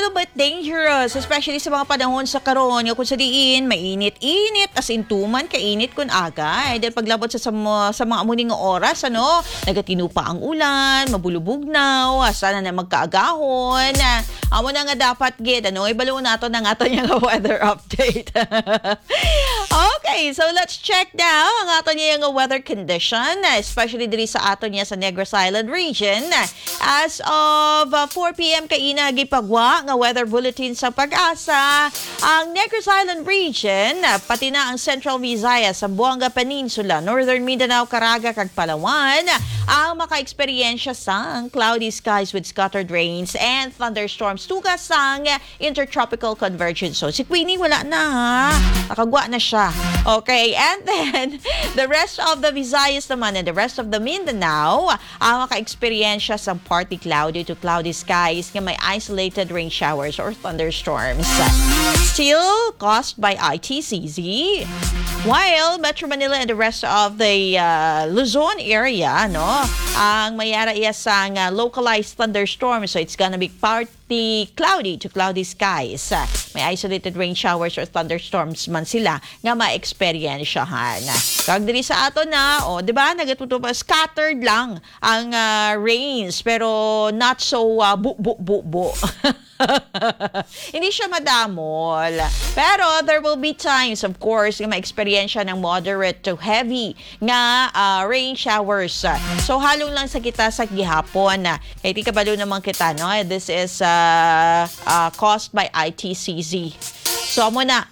little bit dangerous, especially sa mga panahon sa karon nga kung sa diin mainit-init as in tuman kainit kun agay. Dahil paglabot sa mga amuning nga oras nagatinupa ang ulan, mabulubugnaw, sana na magkaagahon. Amo na nga dapat gid ibalo nato ng ato nga weather update. Okay, so let's check now ang ato nga weather condition, especially diri sa ato sa Negros Island region. As of 4 p.m. kaina gipagwa nga weather bulletin sa Pag-asa, ang Negros Island region pati na ang Central Visayas, Zamboanga Peninsula, Northern Mindanao, Caraga kag Palawan ang maka-eksperyensya sang cloudy skies with scattered rains and thunderstorms tugas sang intertropical convergence. So si Queenie wala na ha. Nakagwa na siya. Okay, and then the rest of the Visayas naman and the rest of the Mindanao ang maka-eksperyensya sang partly cloudy to cloudy skies nga may isolated rain showers or thunderstorms. Still caused by ITCZ. While Metro Manila and the rest of the Luzon area, ang mayara iya sang localized thunderstorms. So it's gonna be partly cloudy to cloudy skies. May isolated rain showers or thunderstorms man sila nga ma-eksperyensyahan. Kag diri sa ato na, di ba, nagatuto pa scattered lang ang rains pero not so bu. Hindi siya madamol. Pero there will be times, of course, na ma-eksperyensya ng moderate to heavy nga rain showers. So, halong lang sa kita sa gihapon. Kaya di kabalo naman kita, This is caused by ITCZ. So, amo na.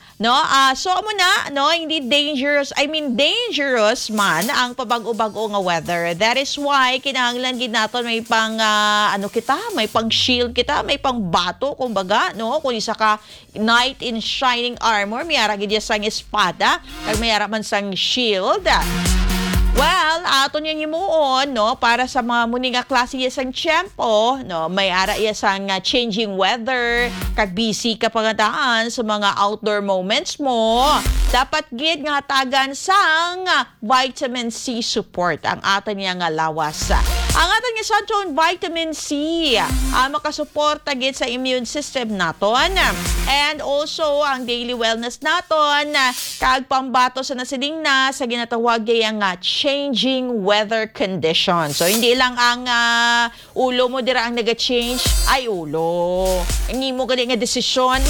Hindi dangerous. Dangerous man ang pabago-bago nga weather. That is why kinahanglan gid naton may pang may pang shield kita, may pang bato kumbaga, kung isa ka knight in shining armor, mayara gid sang espada, kag mayara man sang shield. Well, ato niya himuon, para sa mga muni nga klase sang tiyempo, may ara iya sang changing weather, kag busy ka pangataan sa mga outdoor moments mo. Dapat gid nga tagan sang vitamin C support ang ato niya nga lawas. Ang ato nga Suntone Vitamin C makasuporta gid sa immune system naton and also ang daily wellness naton kag pambato sa nasiling na sa ginatawag yang changing weather conditions. So hindi lang ang ulo mo dira ang naga-change, ay ulo. Hindi mo gali nga desisyon.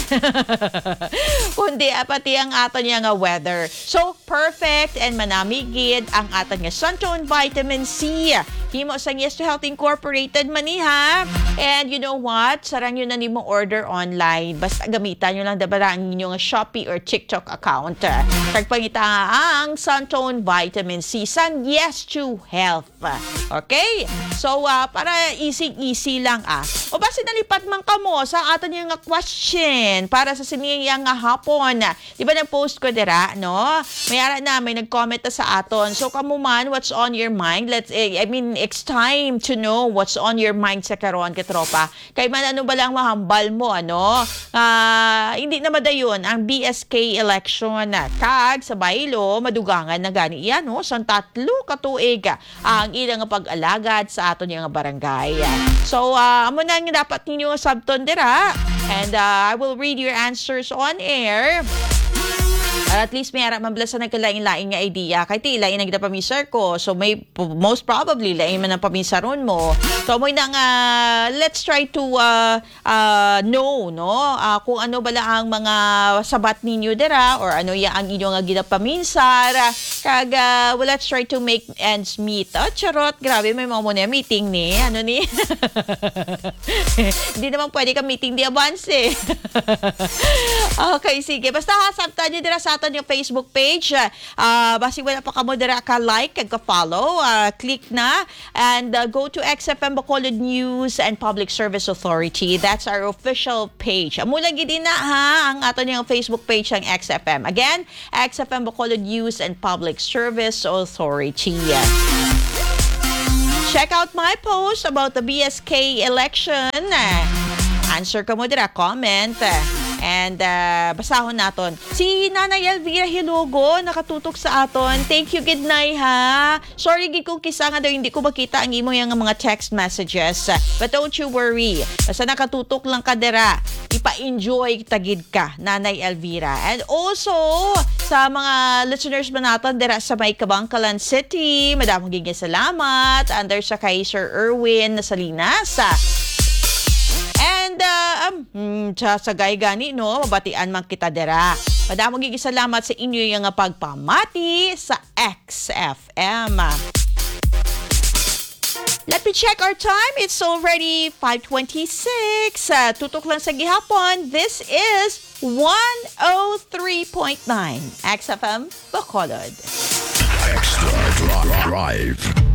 Kundi pati ang aton nga weather. So perfect and manamigid ang aton nga Suntone Vitamin C. Himo sa Yes to Health Incorporated maniha. And you know what? Sarang yun na nimo order online. Basta gamitan nyo lang dabara ang inyong Shopee or TikTok account. Tagpangita ang Suntone Vitamin C. Sang Yes to Health. Okay? So, para easy lang O basi nalipat man ka mo sa aton yung question para sa siniyang hapon. Di ba nag-post ko dira, Mayara na, may nag-comment na sa aton. So, kamuman, what's on your mind? It's time to know what's on your mind sa karon katropa. Kay man ano ba lang mahambal mo, hindi na madayon ang BSK election. Kag sa baylo, madugangan na gani iyan, Sa 3 katuig ang ilang pag-alagad sa aton yung barangay. So, amo na nga dapat ninyo sabton dira. And I will read your answers on air. At least may harap mabla sa nagkalaing-laing nga idea. Kahit ilain na kita pamisar ko. So may most probably lain man ang pamisaron mo. So may nang let's try to know kung ano bala ang mga sabat ninyo dira or ano ya ang inyo nga ginapaminsar. Kag let's try to make ends meet. Charot, grabe may mga muna meeting ni. Hindi naman pwede ka meeting di avance. Okay, sige. Basta hasabtan nyo dira sa aton yung Facebook page. Basi wala pa ka mo dira ka like, ka follow, click na and go to XFM Bacolod News and Public Service Authority. That's our official page. Amo lagi din na ang aton yung Facebook page ng XFM. Again, XFM Bacolod News and Public Service Authority. Check out my post about the BSK election. Answer ka mo dira, comment. And basahon naton. Si Nanay Elvira Hilogo nakatutok sa aton. Thank you, good night ha. Sorry gid kung kisa nga daw hindi ko makita ang imo yung mga text messages. But don't you worry. Basta nakatutok lang ka dira. Ipa-enjoy tagid ka, Nanay Elvira. And also, sa mga listeners ba natin dira sa may Kabangkalan City, madamong giging salamat. Under sa kay Sir Erwin na Salinas. And sa gay gani no, mabatian man kita dira. Madamong giging salamat sa inyo yung pagpamati sa XFM. Let me check our time. It's already 5:26. Tutok lang sa gihapon. This is 103.9 XFM Bacolod. Extra Drive.